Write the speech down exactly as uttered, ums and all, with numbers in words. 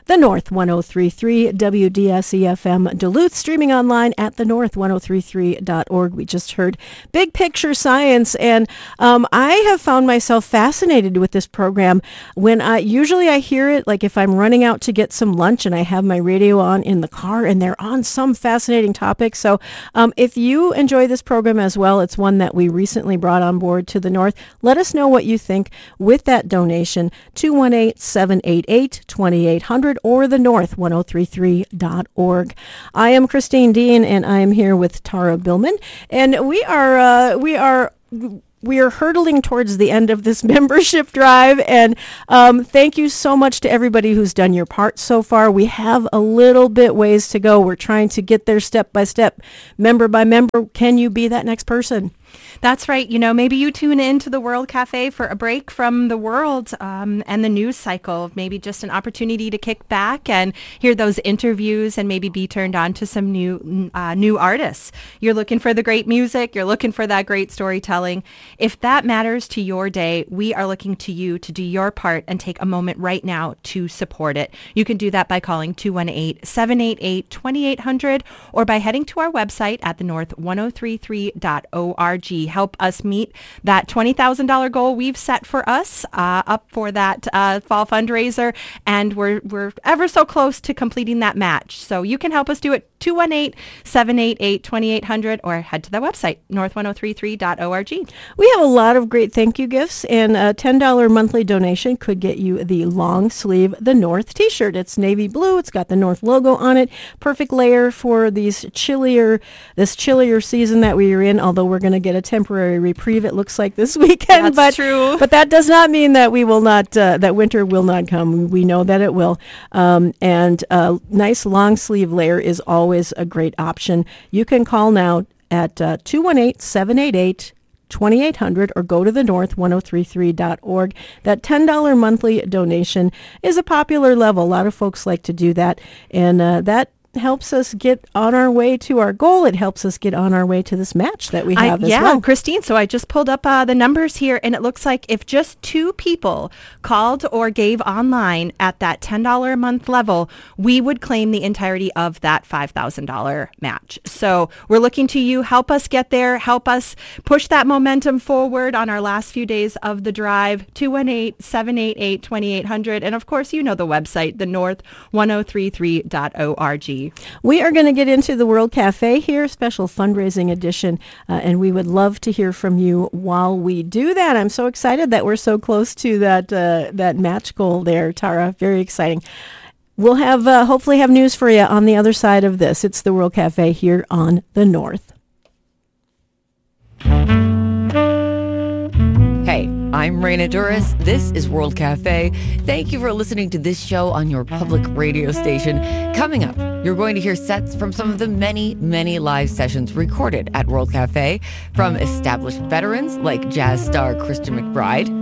The North one oh three point three W D S E F M Duluth, streaming online at the north ten thirty-three dot org. We just heard Big Picture Science, and um, I have found myself fascinated with this program. When I usually I hear it, like if I'm running out to get some lunch and I have my radio on in the car and they're on some fascinating topic. So um, if you enjoy this program as well, it's one that we recently brought on board to the North. Let us know what you think with that donation. two one eight, seven eight eight, two eight hundred or the north ten thirty-three dot org. I am Christine Dean, and I am here with Tara Billman, and we are uh, we are we are hurtling towards the end of this membership drive, and um, thank you so much to everybody who's done your part so far. We have a little bit ways to go. We're trying to get there step by step, member by member. Can you be that next person? That's right. You know, maybe you tune in to the World Cafe for a break from the world um, and the news cycle. Maybe just an opportunity to kick back and hear those interviews and maybe be turned on to some new uh, new artists. You're looking for the great music. You're looking for that great storytelling. If that matters to your day, we are looking to you to do your part and take a moment right now to support it. You can do that by calling two one eight, seven eight eight, two eight hundred or by heading to our website at the north ten thirty-three dot org. Help us meet that twenty thousand dollars goal we've set for us uh, up for that uh, fall fundraiser, and we're we're ever so close to completing that match. So you can help us do it. two one eight, seven eight eight, two eight hundred or head to the website, north ten thirty-three dot org. We have a lot of great thank you gifts, and a ten dollars monthly donation could get you the long sleeve The North t-shirt. It's navy blue. It's got the North logo on it. Perfect layer for these chillier, this chillier season that we are in, although we're going to get a temporary reprieve, it looks like, this weekend. That's but, true. But that does not mean that we will not, uh, that winter will not come. We know that it will. Um, and a nice long sleeve layer is always a great option. You can call now at uh, two one eight, seven eight eight, two eight hundred or go to the north ten thirty-three dot org. That ten dollars monthly donation is a popular level. A lot of folks like to do that, and uh, that helps us get on our way to our goal. It helps us get on our way to this match that we have I, as yeah, well. Christine, so I just pulled up uh, the numbers here, and it looks like if just two people called or gave online at that ten dollars a month level, we would claim the entirety of that five thousand dollars match. So we're looking to you. Help us get there. Help us push that momentum forward on our last few days of the drive. two one eight, seven eight eight, two eight hundred. And of course, you know the website, the north ten thirty-three dot org. We are going to get into the World Cafe here, special fundraising edition, uh, and we would love to hear from you while we do that. I'm so excited that we're so close to that uh, that match goal there, Tara. Very exciting. We'll have uh, hopefully have news for you on the other side of this. It's the World Cafe here on the North. Hey, I'm Raina Duras. This is World Cafe. Thank you for listening to this show on your public radio station. Coming up, you're going to hear sets from some of the many, many live sessions recorded at World Cafe from established veterans like jazz star Christian McBride,